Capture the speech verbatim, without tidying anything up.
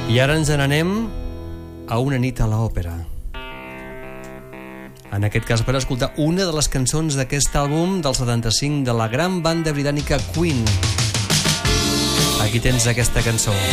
I ara ens n'anem a una nit a l'òpera. En aquest cas per escoltar una de les cançons d'aquest àlbum del setanta-cinc de la gran banda britànica Queen. Aquí tens aquesta cançó.